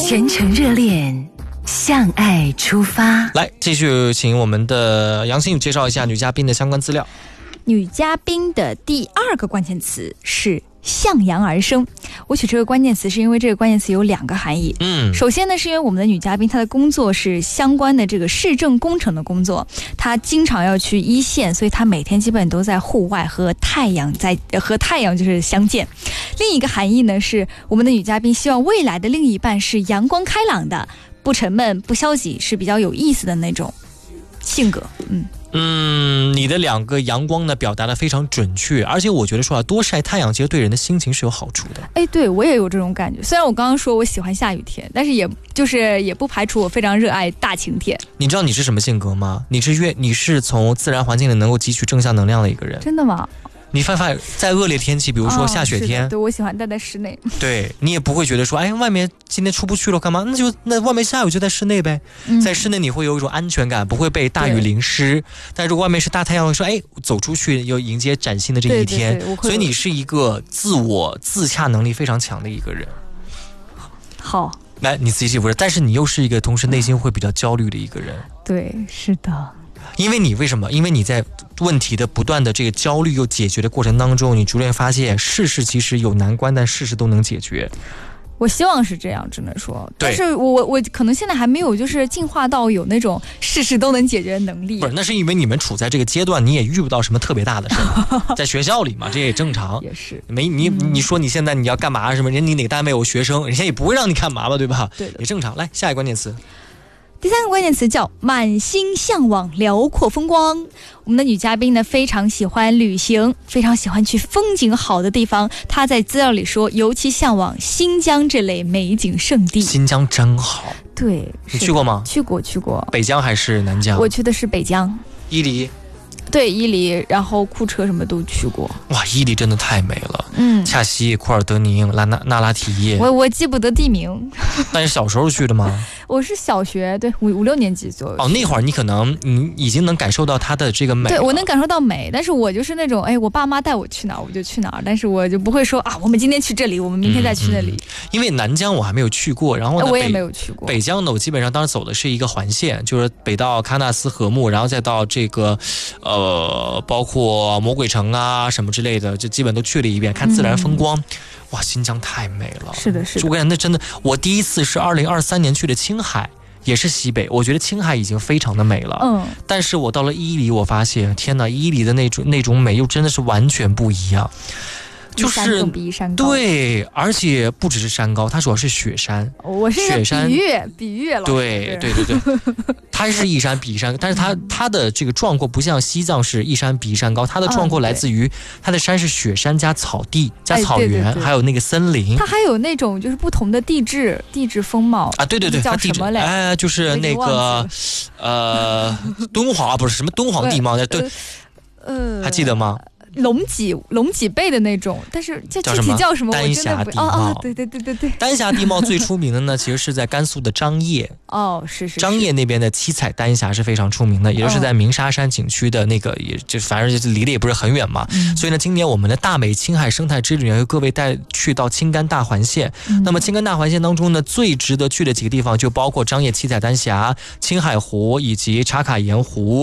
全程热恋，向爱出发。 来，继续请我们的杨欣宇介绍一下女嘉宾的相关资料。 女嘉宾的第2个关键词是向阳而生。我取这个关键词是因为这个关键词有2个含义。首先呢，是因为我们的女嘉宾她的工作是相关的这个市政工程的工作，她经常要去一线，所以她每天基本都在户外和太阳就是相见。另一个含义呢，是我们的女嘉宾希望未来的另一半是阳光开朗的，不沉闷不消极，是比较有意思的那种性格。 你的2个阳光呢表达的非常准确，而且我觉得说多晒太阳其实对人的心情是有好处的。 对，我也有这种感觉。虽然我刚刚说我喜欢下雨天，但是也不排除我非常热爱大晴天。你知道你是什么性格吗？你是从自然环境里能够汲取正向能量的一个人。 真的吗？ 你发现在恶劣天气，比如说下雪天， 对，我喜欢待在室内。 对，你也不会觉得说，外面今天出不去了，干嘛？那外面下雨就在室内呗。在室内你会有一种安全感，不会被大雨淋湿。但如果外面是大太阳，说走出去又迎接崭新的这一天。对，所以你是一个自我自洽能力非常强的一个人。 好， 来，你自己记不是？但是你又是一个同时内心会比较焦虑的一个人。 对，是的。 因为你为什么？因为你在问题的不断的这个焦虑又解决的过程当中，你逐渐发现事事其实有难关，但事事都能解决。 我希望是这样，只能说，但是我可能现在还没有就是进化到有那种事事都能解决的能力。 不是，那是因为你们处在这个阶段，你也遇不到什么特别大的事儿，在学校里嘛，这也正常。 也是。 你说你现在你要干嘛什么？你哪个单位有学生，人家也不会让你干嘛吧，对吧？ 对的， 也正常。来，下一个关键词。 第3个关键词叫满心向往辽阔风光。我们的女嘉宾呢非常喜欢旅行，非常喜欢去风景好的地方。她在资料里说，尤其向往新疆这类美景胜地。 新疆真好。 对， 你去过吗？ 去过。 北疆还是南疆？ 我去的是北疆。 伊犁。 对，伊犁，然后库车什么都去过。 哇，伊犁真的太美了。恰西、库尔德宁、那拉提耶。 我记不得地名。 那是小时候去的吗？ 我是小学，对，5、6年级左右。 那会儿你可能你已经能感受到它的这个美。 对，我能感受到美，但是我就是那种，我爸妈带我去哪儿我就去哪儿，但是我就不会说我们今天去这里，我们明天再去那里。 因为南疆我还没有去过，然后呢， 我也没有去过。 北疆呢，我基本上当时走的是一个环线，就是北到喀纳斯禾木，然后再到这个包括魔鬼城啊什么之类的，就基本都去了一遍，看自然风光。哇，新疆太美了。 是的。 我跟你讲，那真的，我第一次是2023年去的青海，也是西北，我觉得青海已经非常的美了。但是我到了伊犁，我发现天哪，伊犁的那种美又真的是完全不一样。就是比一山高。 对，而且不只是山高，它主要是雪山。 我是雪山比喻了。 对，它是一山比一山，但是它的这个壮阔不像西藏是一山比一山高，它的壮阔来自于它的山是雪山加草地加草原，还有那个森林。 它还有那种就是不同的地质风貌啊。对， 叫什么来？ 就是那个敦煌不是什么敦煌地貌对，还记得吗？ 龙脊背的那种，但是这具体叫什么？ 丹霞地貌。 对。 丹霞地貌最出名的呢，其实是在甘肃的张掖。 是。 张掖那边的七彩丹霞是非常出名的，也就是在鸣沙山景区的那个，也就反正就离得也不是很远嘛。所以呢，今年我们的大美青海生态之旅由各位带去到青甘大环线。那么青甘大环线当中呢，最值得去的几个地方就包括张掖七彩丹霞、青海湖以及茶卡盐湖。